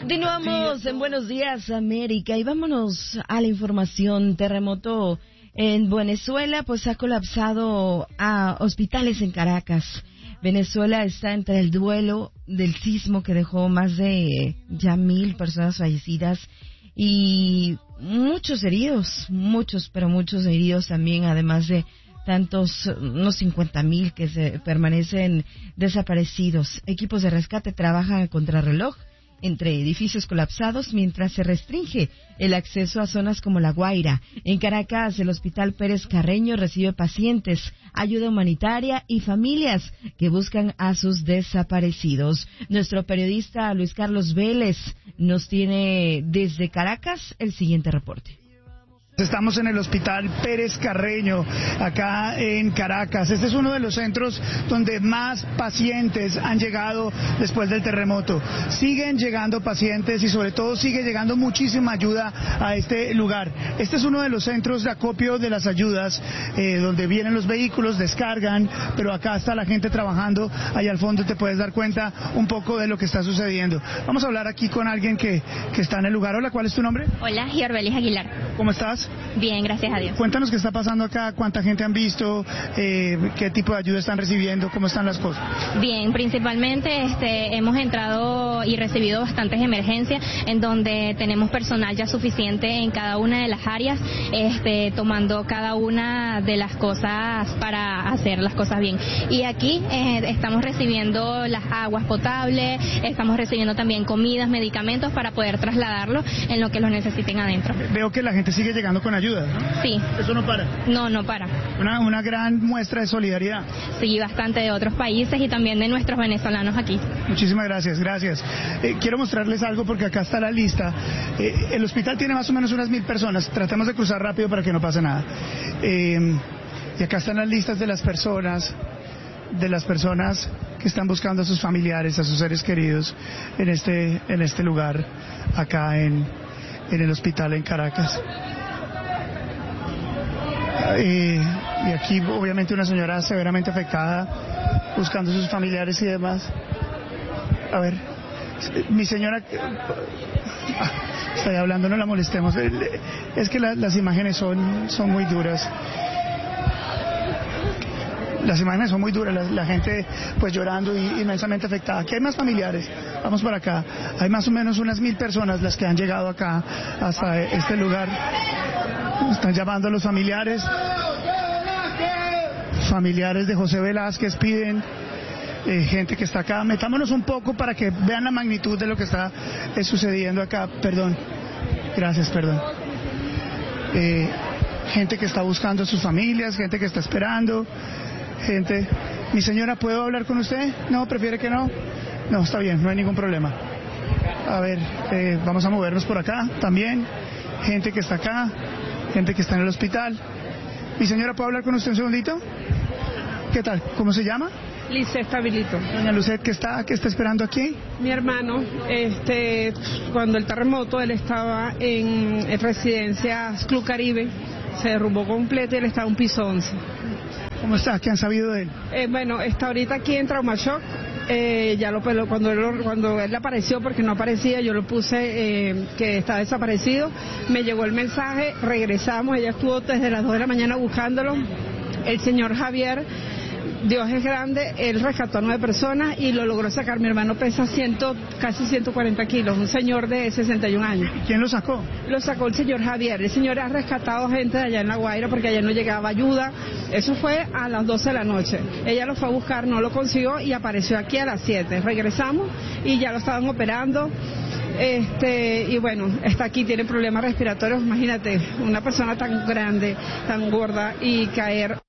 Continuamos en Buenos Días América y vámonos a la información. Terremoto en Venezuela pues ha colapsado a hospitales en Caracas. Venezuela está entre el duelo del sismo que dejó más de 1,000 personas fallecidas y muchos heridos, muchos heridos también, además de unos 50,000 que se permanecen desaparecidos. Equipos de rescate trabajan a contrarreloj entre edificios colapsados mientras se restringe el acceso a zonas como La Guaira. En Caracas, el Hospital Pérez Carreño recibe pacientes, ayuda humanitaria y familias que buscan a sus desaparecidos. Nuestro periodista Luis Carlos Vélez nos tiene desde Caracas el siguiente reporte. Estamos en el Hospital Pérez Carreño, acá en Caracas. Este es uno de los centros donde más pacientes han llegado después del terremoto. Siguen llegando pacientes y sobre todo sigue llegando muchísima ayuda a este lugar. Este es uno de los centros de acopio de las ayudas, donde vienen los vehículos, descargan, pero acá está la gente trabajando. Ahí al fondo te puedes dar cuenta un poco de lo que está sucediendo. Vamos a hablar aquí con alguien que está en el lugar. Hola, ¿cuál es tu nombre? Hola, Giorbelis Aguilar. ¿Cómo estás? Bien, gracias a Dios. Cuéntanos qué está pasando acá, cuánta gente han visto, qué tipo de ayuda están recibiendo, cómo están las cosas. Bien, principalmente hemos entrado y recibido bastantes emergencias en donde tenemos personal ya suficiente en cada una de las áreas, tomando cada una de las cosas para hacer las cosas bien. Y aquí estamos recibiendo las aguas potables, estamos recibiendo también comidas, medicamentos para poder trasladarlos en lo que los necesiten adentro. Veo que la gente sigue llegando con ayuda, ¿no? Sí. ¿Eso no para? No para. Una gran muestra de solidaridad. Sí, bastante de otros países y también de nuestros venezolanos aquí. Muchísimas gracias. Quiero mostrarles algo porque acá está la lista. El hospital tiene más o menos unas 1,000 personas. Tratemos de cruzar rápido para que no pase nada. Y acá están las listas de las personas que están buscando a sus familiares, a sus seres queridos en este lugar, acá en el hospital en Caracas. Y aquí obviamente una señora severamente afectada buscando a sus familiares y demás. A ver, mi señora, estoy hablando, no la molestemos. Es que las imágenes son muy duras. Las imágenes son muy duras, la gente pues llorando y inmensamente afectada. Aquí hay más familiares, vamos para acá. Hay más o menos unas 1,000 personas las que han llegado acá hasta este lugar. Están llamando a los familiares de José Velázquez, piden gente que está acá. Metámonos un poco para que vean la magnitud de lo que está sucediendo acá. Perdón. Gente que está buscando a sus familias, gente que está esperando, gente. Mi señora, ¿puedo hablar con usted? No, ¿prefiere que no? No, está bien, no hay ningún problema. A ver, vamos a movernos por acá también. Gente que está acá, gente que está en el hospital. Mi señora, ¿puedo hablar con usted un segundito? ¿Qué tal? ¿Cómo se llama? Lisset Stabilito. Doña Lucet, ¿qué está esperando aquí? Mi hermano, cuando el terremoto, él estaba en residencias Club Caribe, se derrumbó completo y él estaba en un piso 11. ¿Cómo está? ¿Qué han sabido de él? Bueno, está ahorita aquí en Trauma Shock. Cuando él apareció, porque no aparecía, yo lo puse que estaba desaparecido. Me llegó el mensaje, regresamos, ella estuvo desde las 2 de la mañana buscándolo. El señor Javier, Dios es grande, él rescató a 9 personas y lo logró sacar. Mi hermano pesa casi 140 kilos, un señor de 61 años. ¿Quién lo sacó? Lo sacó el señor Javier. El señor ha rescatado gente de allá en La Guaira porque allá no llegaba ayuda. Eso fue a las 12 de la noche. Ella lo fue a buscar, no lo consiguió y apareció aquí a las 7. Regresamos y ya lo estaban operando. Y bueno, está aquí, tiene problemas respiratorios. Imagínate, una persona tan grande, tan gorda y caer.